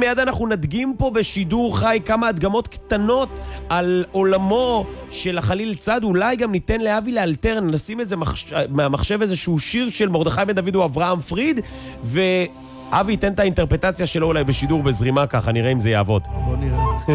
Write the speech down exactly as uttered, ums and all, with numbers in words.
מיד אנחנו נדגים פה בשידור חי כמה הדגמות קטנות על עולמו של החליל צד. אולי גם ניתן לאבי לאלתר, נשים איזה מחש... מהמחשב איזשהו שיר של מרדכי בן דוד או אברהם פריד, ואבי ייתן את האינטרפטציה שלו אולי בשידור בזרימה ככה, נראה אם זה יעבוד. בוא נראה.